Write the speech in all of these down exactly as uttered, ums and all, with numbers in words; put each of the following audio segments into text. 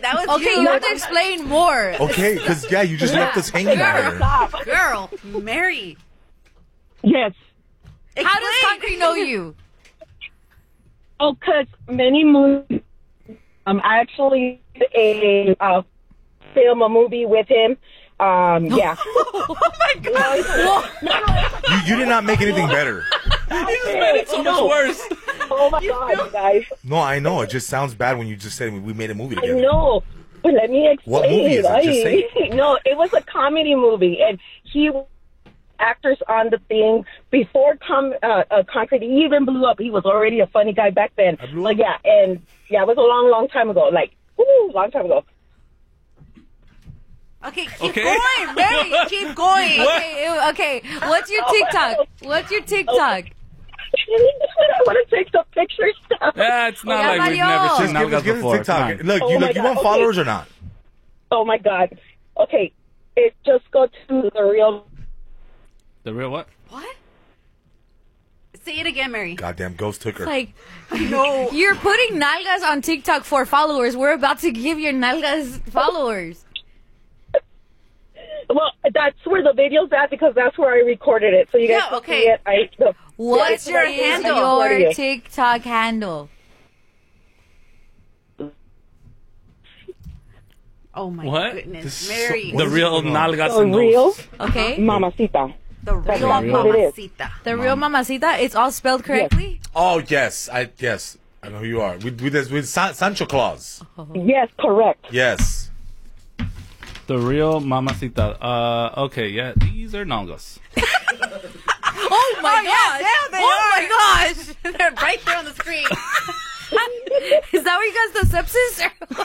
that was Okay, you. you have to explain more. Okay, because, yeah, you just left us hanging Girl, there. girl, Mary. Yes. How does Concrete know you? Oh, because many movies. Um, I actually did a uh, film a movie with him. Um, yeah. Oh my god! You, you did not make anything better. You just made it so much worse. Oh my god, guys! No, I know. It just sounds bad when you just said we made a movie I together. know, but let me explain. What movie is it? Just say I- No, it was a comedy movie, and he actors on the thing before com- uh, uh, Concrete. He even blew up. He was already a funny guy back then. I blew Like up? yeah, and yeah, it was a long, long time ago. Like, woo, long time ago. Okay, keep Okay. going, Mary. Keep going. What? Okay, ew, okay. What's your TikTok? What's your TikTok? I want to take some pictures. Yeah, it's not Yeah, like we've Mario. never Just seen give us, nalgas give us before. TikTok. Come on. Look, Oh you, my look, you God, want okay. followers or not? Oh my god. Okay, it just go to the real. The real what? What? Say it again, Mary. Goddamn, Ghost took her. Like, No. you're putting nalgas on TikTok for followers. We're about to give your nalgas followers. Well, that's where the video's at because that's where I recorded it. So you guys Yeah, can okay. see it. I, the, What's the- your the- handle? recording Your it. TikTok handle. Oh my What? goodness, This is so- Mary. what The is real going on? nalgas The and real ghosts. Okay? Mamacita. the real That's what it is. mamacita. The real mamacita. It's all spelled correctly? Oh, yes. I Yes. I know who you are. With, with, this- with San, Sancho Claus. Yes, correct. Yes. The real mamacita. Uh, okay, yeah, these are nalgas. Oh my gosh! Yeah, they oh my gosh! They're right there on the screen. Is that where you got the sepsis?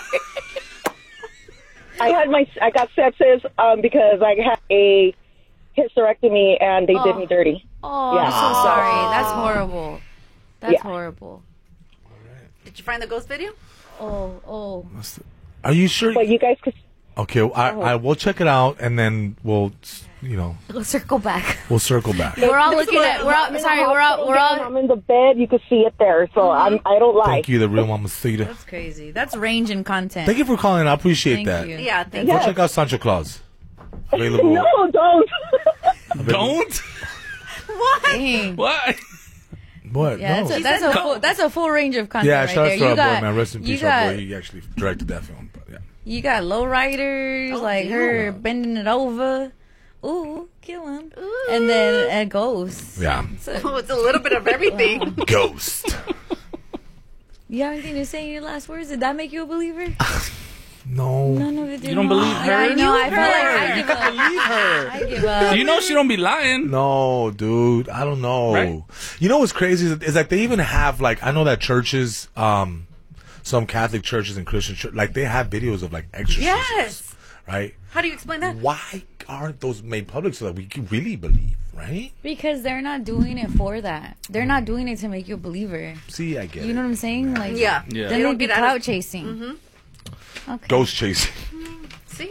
I had my I got sepsis um, because I had a hysterectomy and they did Oh. me dirty. Oh, Yeah. I'm so sorry. That's horrible. That's Yeah. horrible. Did you find the ghost video? Oh, oh. Are you sure? But you guys could. Okay, I, I will check it out, and then we'll, you know, Let's circle back. we'll circle back. We're all looking at. We're all. Sorry, we're all. We're all. I'm in the bed. You could see it there, so I'm. I don't lie. Thank you, the real Mamacita. That's crazy. That's range in content. Thank you for calling. I appreciate Thank that. you. Yeah, thank Go Yes. check out Sancho Claus. Available. No, don't. Don't? What? Dang. What? What? Yeah, no. that's a, that's a full. That's a full range of content yeah, right shout there. out to our You got. boy, man. Rest in you peace, our got. boy. He actually directed that film. But yeah. You got lowriders Oh, like yeah. her bending it over. Ooh, kill him. And then a ghost. Yeah. So, Oh, it's a little bit of everything. Ghost. you have anything to say in your last words? Did that make you a believer? No. None of it did. You don't believe her? Yeah, I know. I feel like her. I give up. Believe her. I give up. You know she don't be lying. No, dude. I don't know. Right? You know what's crazy is, is like they even have like I know that churches, um, some Catholic churches and Christian church, like they have videos of like exorcisms. Yes. Right. How do you explain that? Why aren't those made public so that we can really believe? Right. Because they're not doing it for that. They're not doing it to make you a believer. See, I get You it. know what I'm saying? Like, Yeah. Yeah. then They don't they'd be get out clout of- chasing. Okay. Ghost chasing. See?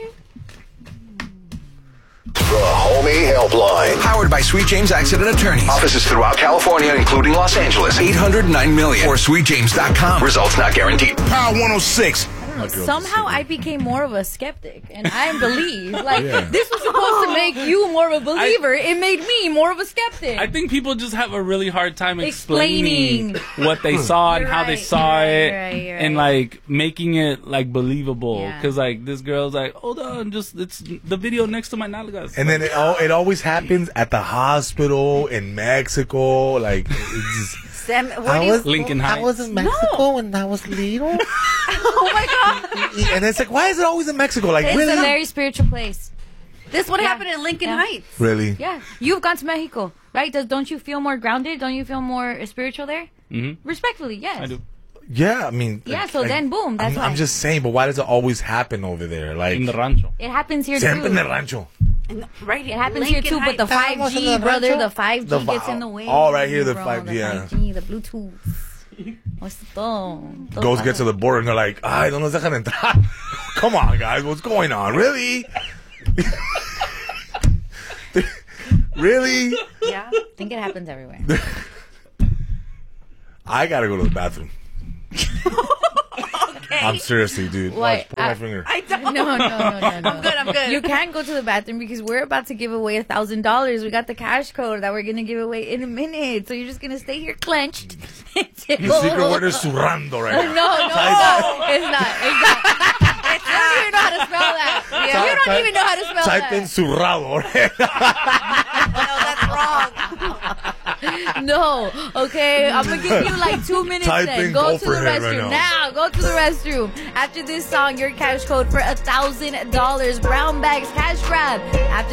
The Homie Helpline. Powered by Sweet James Accident Attorneys. Offices throughout California, including Los Angeles. eight hundred nine million or sweet james dot com. Results not guaranteed. Power one oh six. My girl's Somehow a I became more of a skeptic, and I believe like Yeah. this was supposed to make you more of a believer. it made me more of a skeptic. I think people just have a really hard time explaining, Explaining. what they saw and You're how they right, saw you're it, right, you're right, you're and right. like making it like believable. Yeah. Because like this girl's like, hold on, just it's the video next to my nalgas. And then it, all, it always happens at the hospital in Mexico. Like, it's just, Sam, where do you... Lincoln Heights. I was in Mexico when I was little. Oh my god. And it's like, why is it always in Mexico? Like, it's really? a very spiritual place. This would Yeah. happen in Lincoln Yeah. Heights. Really? Yeah, you've gone to Mexico, right? Does don't you feel more grounded? Don't you feel more spiritual there? Mm-hmm. Respectfully, yes. I do. Yeah, I mean. Yeah, like- so like, then boom, that's I'm, why. I'm just saying, but why does it always happen over there? Like, In the rancho. It happens here siempre en el too. rancho. And right It happens here too, but the Heights. five G, brother, the five G The fi- gets in the way. oh, right here, the bro, five G, the yeah. five G, the Bluetooth. What's the phone? Goes get to the border and they're like, ay, no nos dejan entrar. Come on, guys, what's going on? Really? Really? Yeah. I think it happens everywhere. I gotta go to the bathroom. I'm seriously, dude. Why? Watch, pull my I- finger. I don't. No, no, no, no, no. I'm good. I'm good. You can't go to the bathroom because we're about to give away a thousand dollars. We got the cash code that we're gonna give away in a minute. So you're just gonna stay here clenched. until- Your secret word is surrando right No, now. no, no, it's not. It's not. You don't even know how to spell that. Yeah. You don't even know how to spell Type that. in surrado. No, that's wrong. No, okay. I'm gonna give you like two minutes. Type Then in go go to for the him right restroom now. now. Go to the restroom. After this song, your cash code for a thousand dollars. Brown bags cash grab. After.